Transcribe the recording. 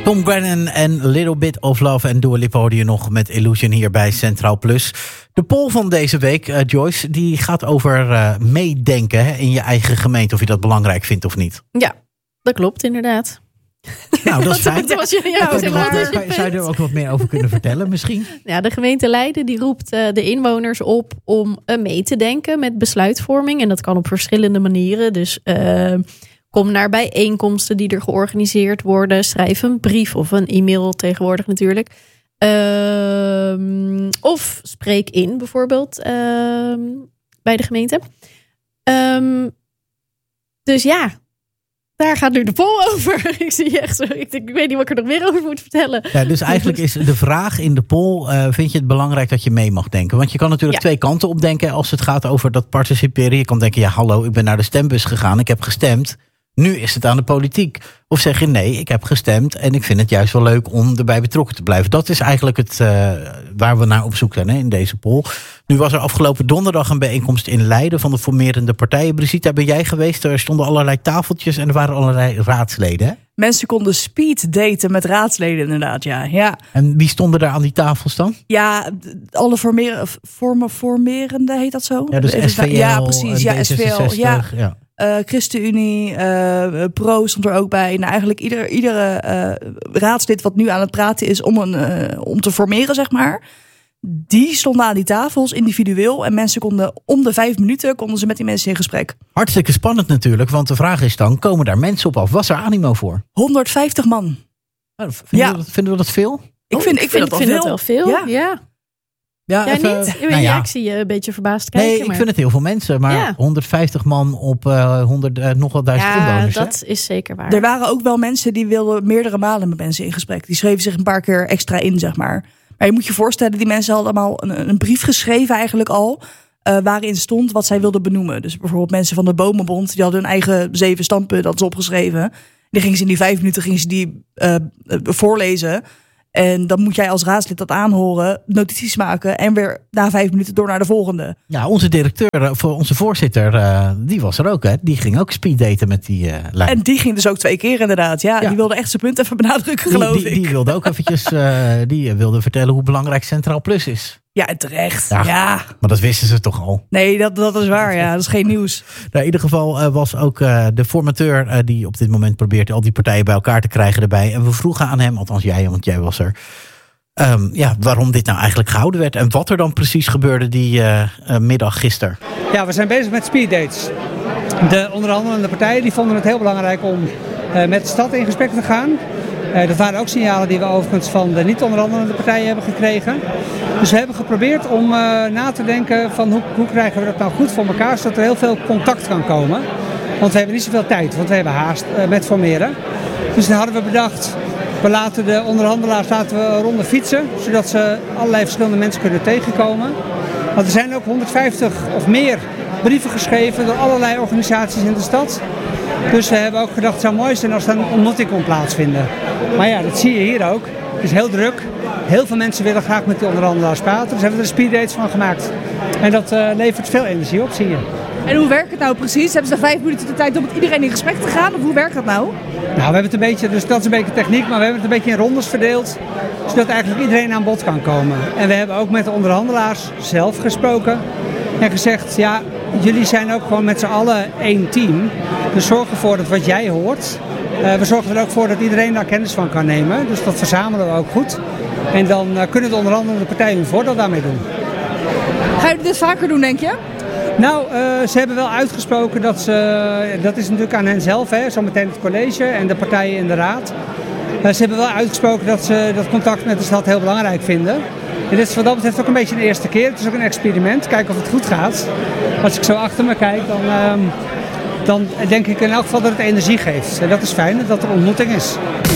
Tom Grennan en Little Bit of Love en Dua Lipa hoorde je nog met Illusion hier bij Centraal Plus. De poll van deze week, Joyce, die gaat over meedenken in je eigen gemeente. Of je dat belangrijk vindt of niet. Ja, dat klopt inderdaad. Nou, dat is fijn. Zou je er ook wat meer over kunnen vertellen misschien? Ja, de gemeente Leiden die roept de inwoners op om mee te denken met besluitvorming. En dat kan op verschillende manieren. Dus kom naar bijeenkomsten die er georganiseerd worden. Schrijf een brief of een e-mail tegenwoordig natuurlijk. Of spreek in bijvoorbeeld bij de gemeente. Dus ja, daar gaat nu de poll over. Ik zie je echt zo. Ik weet niet wat ik er nog meer over moet vertellen. Ja, dus eigenlijk is de vraag in de poll: vind je het belangrijk dat je mee mag denken? Want je kan natuurlijk twee kanten op denken als het gaat over dat participeren. Je kan denken, ja hallo, ik ben naar de stembus gegaan, ik heb gestemd. Nu is het aan de politiek. Of zeg je nee, ik heb gestemd en ik vind het juist wel leuk om erbij betrokken te blijven. Dat is eigenlijk het waar we naar op zoek zijn in deze poll. Nu was er afgelopen donderdag een bijeenkomst in Leiden van de formerende partijen. Brigitte, ben jij geweest? Er stonden allerlei tafeltjes en er waren allerlei raadsleden. Hè? Mensen konden speed daten met raadsleden inderdaad, ja. En wie stonden daar aan die tafels dan? Ja, alle formerende heet dat zo? Ja, dus SVL. Ja, precies. Ja, SVL. Ja. ChristenUnie, Pro stond er ook bij. Nou, eigenlijk iedere raadslid wat nu aan het praten is om te formeren, zeg maar. Die stonden aan die tafels individueel. En mensen konden om de 5 minuten konden ze met die mensen in gesprek. Hartstikke spannend natuurlijk. Want de vraag is dan, komen daar mensen op af? Was er animo voor? 150 man. Vinden we dat veel? Ik vind het wel veel. Ja. Ja, jij niet? Ik zie je een beetje verbaasd kijken. Nee, ik vind het heel veel mensen. Maar 150 man op 100 nog wel 1000 inwoners. Ja, dat is zeker waar. Er waren ook wel mensen die wilden meerdere malen met mensen in gesprek. Die schreven zich een paar keer extra in, zeg maar. Maar je moet je voorstellen, die mensen hadden allemaal een brief geschreven eigenlijk al. Waarin stond wat zij wilden benoemen. Dus bijvoorbeeld mensen van de Bomenbond. Die hadden hun eigen 7 standpunten dat ze opgeschreven. Die gingen ze in die 5 minuten voorlezen. En dan moet jij als raadslid dat aanhoren, notities maken en weer na 5 minuten door naar de volgende. Ja, onze directeur, onze voorzitter, die was er ook. Hè? Die ging ook speeddaten met die lijn. En die ging dus ook 2 keer inderdaad. Ja, die wilde echt zijn punt even benadrukken, geloof ik. Die wilde ook eventjes die wilde vertellen hoe belangrijk Centraal Plus is. Ja, en terecht. Ja. Maar dat wisten ze toch al? Nee, dat is waar. Ja, dat is geen nieuws. Nou, in ieder geval was ook de formateur die op dit moment probeert al die partijen bij elkaar te krijgen erbij. En we vroegen aan hem, althans jij, want jij was er. Waarom dit nou eigenlijk gehouden werd. En wat er dan precies gebeurde die middag gisteren. Ja, we zijn bezig met speeddates. De onderhandelende partijen die vonden het heel belangrijk om met de stad in gesprek te gaan. Dat waren ook signalen die we overigens van de niet-onderhandelende partijen hebben gekregen. Dus we hebben geprobeerd om na te denken van hoe krijgen we dat nou goed voor elkaar, zodat er heel veel contact kan komen. Want we hebben niet zoveel tijd, want we hebben haast met formeren. Dus dan hadden we bedacht, we laten de onderhandelaars een ronde fietsen, zodat ze allerlei verschillende mensen kunnen tegenkomen. Want er zijn ook 150 of meer brieven geschreven door allerlei organisaties in de stad. Dus we hebben ook gedacht, het zou mooi zijn als er een ontmoeting kon plaatsvinden. Maar ja, dat zie je hier ook. Het is heel druk. Heel veel mensen willen graag met die onderhandelaars praten. Dus hebben we er speeddates van gemaakt. En dat levert veel energie op, zie je. En hoe werkt het nou precies? Hebben ze 5 minuten de tijd om met iedereen in gesprek te gaan? Of hoe werkt dat nou? Nou, we hebben het een beetje, dus dat is een beetje techniek, maar we hebben het een beetje in rondes verdeeld. Zodat eigenlijk iedereen aan bod kan komen. En we hebben ook met de onderhandelaars zelf gesproken. En gezegd, ja, jullie zijn ook gewoon met z'n allen één team. Dus zorg ervoor dat wat jij hoort. We zorgen er ook voor dat iedereen daar kennis van kan nemen. Dus dat verzamelen we ook goed. En dan kunnen de onderhandelende partijen hun voordeel daarmee doen. Ga je dit vaker doen, denk je? Nou, ze hebben wel uitgesproken dat dat is natuurlijk aan hen zelf, hè, zometeen het college en de partijen in de raad. Ze hebben wel uitgesproken dat ze dat contact met de stad heel belangrijk vinden. En dit is wat dat betreft ook een beetje de eerste keer. Het is ook een experiment, kijken of het goed gaat. Als ik zo achter me kijk, dan denk ik in elk geval dat het energie geeft. En dat is fijn, dat er ontmoeting is.